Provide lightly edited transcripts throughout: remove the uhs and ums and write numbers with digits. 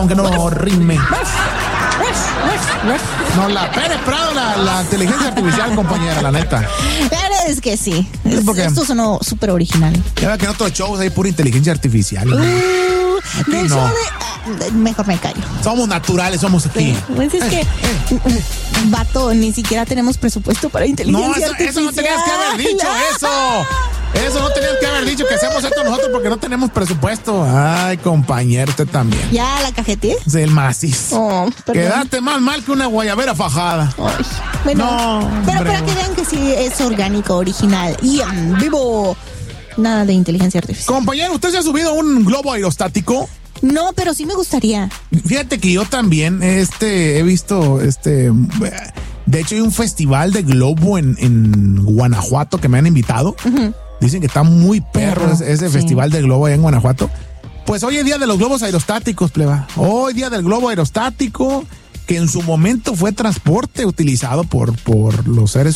aunque no rime. No, la Pérez Prado, la inteligencia artificial, compañera, la neta. Pero es que sí. Esto sonó súper original. Ya ve que en otros shows hay pura inteligencia artificial. Del no. show de... Mejor me callo. Somos naturales, somos aquí. Pues es que, vato, ni siquiera tenemos presupuesto para inteligencia artificial. Eso no tenías que haber dicho, Eso no tenías que haber dicho que hacemos esto nosotros porque no tenemos presupuesto. Ay, compañero, usted también. ¿Ya la cajeteé? Es el macizo. Oh, quedaste más mal que una guayabera fajada. Ay, bueno, pero para que vean que sí es orgánico, original y en vivo. Nada de inteligencia artificial. Compañero, ¿usted se ha subido a un globo aerostático? No, pero sí me gustaría. Fíjate que yo también he visto de hecho hay un festival de globo en Guanajuato que me han invitado. Uh-huh. Dicen que está muy perro ese festival de globo allá en Guanajuato. Pues hoy es día de los globos aerostáticos, pleba. Hoy día del globo aerostático, que en su momento fue transporte utilizado por los seres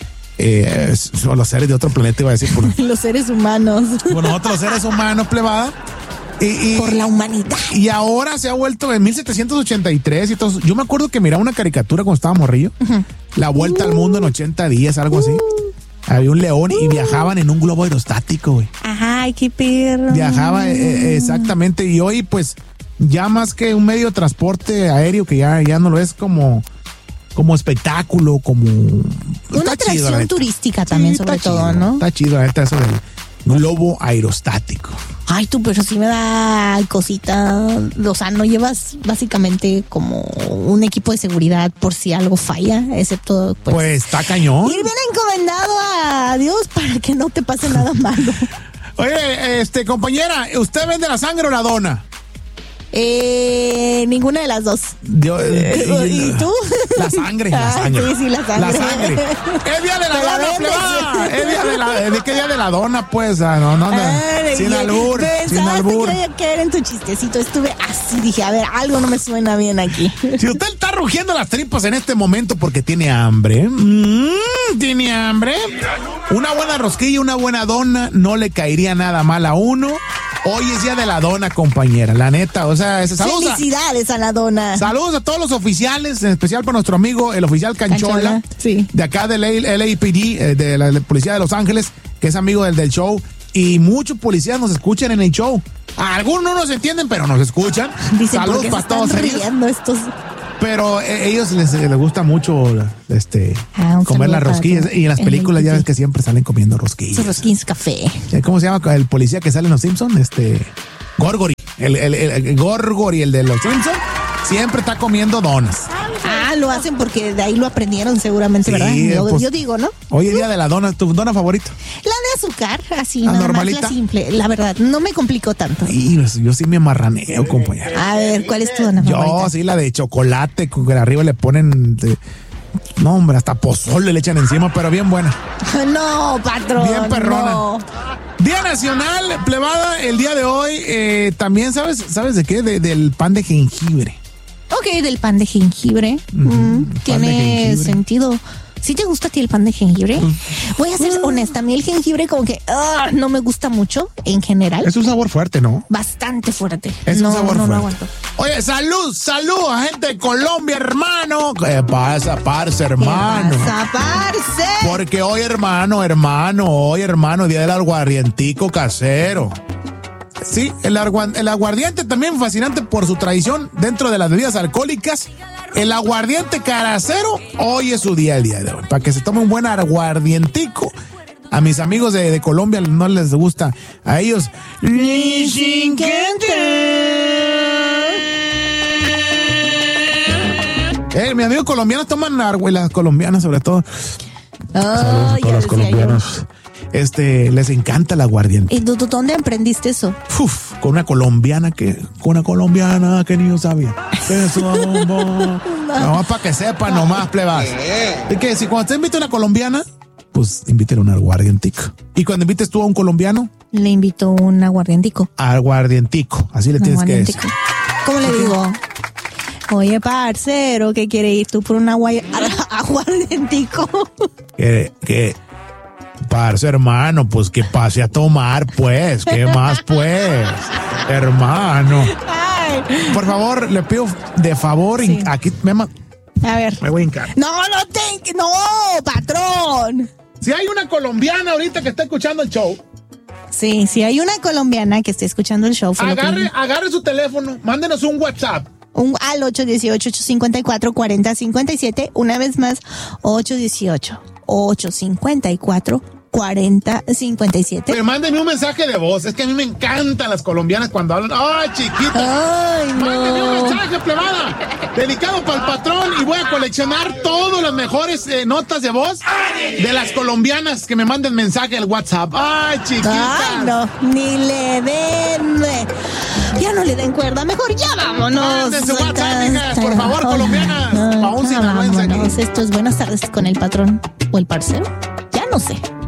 los seres de otro planeta, iba a decir. Los seres humanos. Por nosotros, seres humanos, plebada. Por la humanidad. Y ahora se ha vuelto en 1783 y todo. Yo me acuerdo que miraba una caricatura cuando estaba morrillo. Uh-huh. La vuelta al mundo en 80 días, algo así. Había un león y viajaban en un globo aerostático, güey. Ajá, qué perro. Viajaba exactamente. Y hoy, pues, ya más que un medio de transporte aéreo, que ya no lo es como espectáculo, como... Una atracción turística también, sobre todo, ¿no? Está chido, la neta, eso del globo aerostático. Ay, tú, pero sí me da cosita. O sea, no llevas básicamente como un equipo de seguridad por si algo falla, excepto pues está cañón. Ir bien encomendado a Dios para que no te pase nada malo. Oye, compañera, ¿usted vende la sangre o la dona? Ninguna de las dos. ¿Y tú? La sangre. Sí, la sangre. La sangre. Es día de la dona, plebada. Es día ¿de qué día de la dona, pues? No. Sin albur. Sin albur. Que era en tu chistecito. Estuve así, dije, a ver, algo no me suena bien aquí. Si usted está rugiendo las tripas en este momento porque tiene hambre, ¿tiene hambre? Una buena rosquilla, una buena dona no le caería nada mal a uno. Hoy es día de la dona, compañera, la neta, o sea, saludos. Felicidades a la dona. Saludos a todos los oficiales, en especial para nuestro amigo, el oficial Canchola, sí. De acá del LAPD, de la Policía de Los Ángeles, que es amigo del show, y muchos policías nos escuchan en el show. Algunos no nos entienden, pero nos escuchan. Dicen, saludos para todos ellos. Pero ellos les gusta mucho comer las rosquillas. Y en las películas ya ves que siempre salen comiendo rosquillas. Sus rosquillas café. ¿Cómo se llama el policía que sale en Los Simpsons? Gorgory. El Gorgory, el de Los Simpsons, siempre está comiendo donas. Lo hacen porque de ahí lo aprendieron seguramente, sí, ¿verdad? Yo digo, ¿no? Hoy es día de la dona. ¿Tu dona favorita? La de azúcar, así, nada normalita. Más, la simple. La verdad, no me complicó tanto. Y yo sí me amarraneo, compañero. A ver, ¿cuál es tu dona favorita? Yo sí, la de chocolate, que arriba le ponen... No, hombre, hasta pozole le echan encima, pero bien buena. No, patrón. Bien perrona. No. Día Nacional, plebada, el día de hoy, también, ¿sabes de qué? Del pan de jengibre. Ok, del pan de jengibre. Tiene sentido. ¿Sí te gusta a ti el pan de jengibre? Voy a ser honesta, a mí el jengibre como que no me gusta mucho en general. Es un sabor fuerte, ¿no? Bastante fuerte. Es un sabor fuerte. No aguanto. Oye, salud a gente de Colombia, hermano. ¿Qué pasa, parce, hermano? ¿Qué pasa, parce? Porque hoy, hermano, día del aguardientico casero. Sí, el aguardiente también fascinante por su tradición dentro de las bebidas alcohólicas. El aguardiente casero, hoy es su día, el día de hoy. Para que se tome un buen aguardientico. A mis amigos de Colombia no les gusta. A ellos. Mi amigo colombiano toman argüelas colombianas, sobre todo. Saludos a todos los colombianos. Les encanta el aguardiente. ¿Y tú dónde aprendiste eso? Con una colombiana que ni yo sabía. No, para que sepan nomás, plebas. De que si cuando usted invita a una colombiana, pues invítele un aguardientico. Y cuando invites tú a un colombiano, le invito un aguardientico. Aguardientico, así le tienes que decir. ¿Cómo le digo? Oye, parcero, ¿qué quiere ir tú por un aguardientico? Que parce, hermano, pues que pase a tomar, pues. ¿Qué más, pues? Hermano. Por favor, le pido de favor, Sí. aquí A ver. me voy a hincar. No, patrón. Si hay una colombiana ahorita que está escuchando el show, Sí, si hay una colombiana que esté escuchando el show. agarre su teléfono, mándenos un WhatsApp. Al 818-854-4057. Una vez más, 818-854-4057. Pero mándenme un mensaje de voz. Es que a mí me encantan las colombianas cuando hablan. ¡Ay, chiquita! Ay, Mándenme un no. mensaje, plebada. Dedicado para el patrón y voy a coleccionar todas las mejores notas de voz de las colombianas que me manden mensaje al WhatsApp. ¡Ay, chiquita! Ay, no, ni le den. Ya no le den cuerda, mejor ya vámonos. Manden su WhatsApp, Acá hijas, está. por favor, colombianas. Pa' un sinaloense aquí. Vámonos. Esto es Buenas tardes con el patrón o el parcero. Ya no sé.